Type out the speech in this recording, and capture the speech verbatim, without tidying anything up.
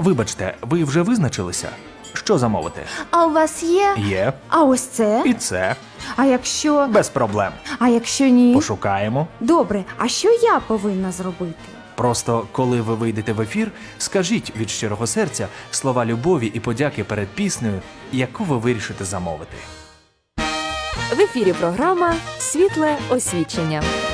Вибачте, ви вже визначилися? Що замовити? А у вас є? Є. А ось це? І це. А якщо... Без проблем. А якщо ні? Пошукаємо. Добре, а що я повинна зробити? Просто, коли ви вийдете в ефір, скажіть від щирого серця слова любові і подяки перед піснею, яку ви вирішите замовити. В ефірі програма «Світле освічення».